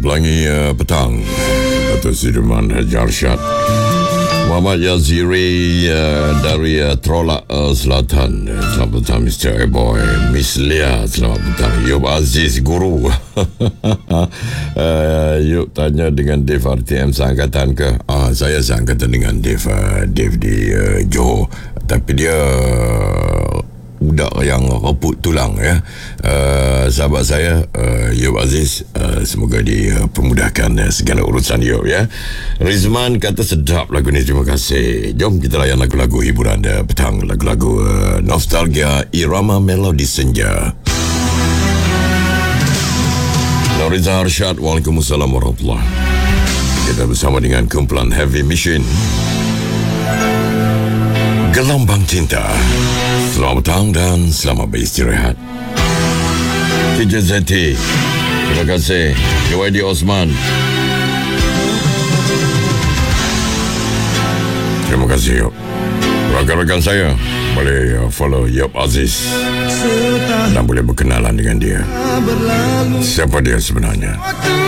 Pelangi Petang Dato' Sudirman Haji Arsyad Muhammad Yaziri dari Trolak Selatan. Selamat petang Mr. Airboy. Miss Lia, selamat petang. Yub Aziz Guru. Yub tanya dengan Dave RTM seangkatan ke? Saya seangkatan dengan Dave di Johor. Tapi dia budak yang reput tulang ya. Sahabat saya Yub Aziz, semoga dipermudahkan segala urusan Yub ya. Rizman kata sedap lagu ni, terima kasih. Jom kita layan lagu-lagu hiburan petang, lagu-lagu nostalgia, irama melodi senja. Reza Arsyad, Waalaikumsalam warahmatullahi. Kita bersama dengan kumpulan Heavy Mission, Gelambang Cinta. Selamat petang dan selamat beristirahat. TJZT, terima kasih. YD Osman, terima kasih Yop. Rakan-rakan saya boleh follow Yop Aziz dan boleh berkenalan dengan dia. Siapa dia sebenarnya?